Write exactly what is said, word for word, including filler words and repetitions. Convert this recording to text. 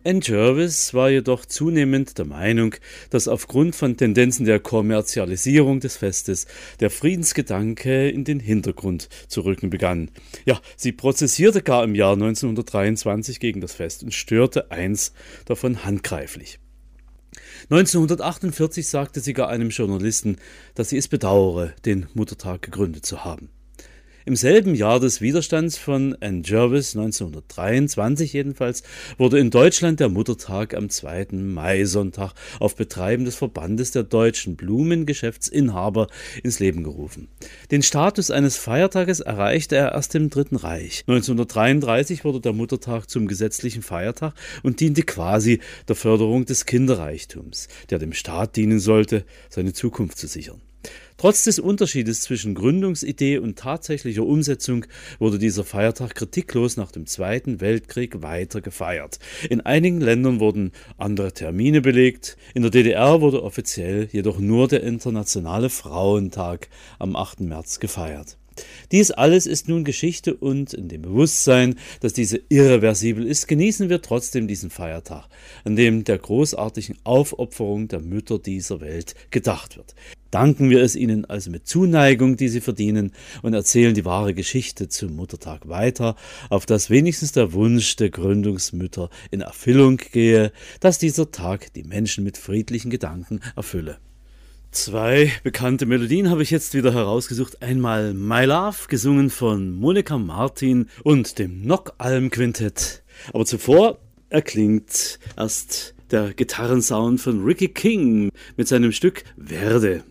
Ann Jervis war jedoch zunehmend der Meinung, dass aufgrund von Tendenzen der Kommerzialisierung des Festes der Friedensgedanke in den Hintergrund zu rücken begann. Ja, sie prozessierte gar im Jahr neunzehnhundertdreiundzwanzig gegen das Fest und störte eins davon handgreiflich. neunzehnhundertachtundvierzig sagte sie gar einem Journalisten, dass sie es bedauere, den Muttertag gegründet zu haben. Im selben Jahr des Widerstands von Ann Jervis, neunzehnhundertdreiundzwanzig jedenfalls, wurde in Deutschland der Muttertag am zweiten Maisonntag auf Betreiben des Verbandes der deutschen Blumengeschäftsinhaber ins Leben gerufen. Den Status eines Feiertages erreichte er erst im Dritten Reich. neunzehnhundertdreiunddreißig wurde der Muttertag zum gesetzlichen Feiertag und diente quasi der Förderung des Kinderreichtums, der dem Staat dienen sollte, seine Zukunft zu sichern. Trotz des Unterschiedes zwischen Gründungsidee und tatsächlicher Umsetzung wurde dieser Feiertag kritiklos nach dem Zweiten Weltkrieg weiter gefeiert. In einigen Ländern wurden andere Termine belegt. In der D D R wurde offiziell jedoch nur der Internationale Frauentag am achten März gefeiert. Dies alles ist nun Geschichte und in dem Bewusstsein, dass diese irreversibel ist, genießen wir trotzdem diesen Feiertag, an dem der großartigen Aufopferung der Mütter dieser Welt gedacht wird. Danken wir es ihnen also mit Zuneigung, die sie verdienen, und erzählen die wahre Geschichte zum Muttertag weiter, auf dass wenigstens der Wunsch der Gründungsmütter in Erfüllung gehe, dass dieser Tag die Menschen mit friedlichen Gedanken erfülle. Zwei bekannte Melodien habe ich jetzt wieder herausgesucht. Einmal My Love, gesungen von Monika Martin und dem Nockalm-Quintett. Aber zuvor erklingt erst der Gitarrensound von Ricky King mit seinem Stück Verde.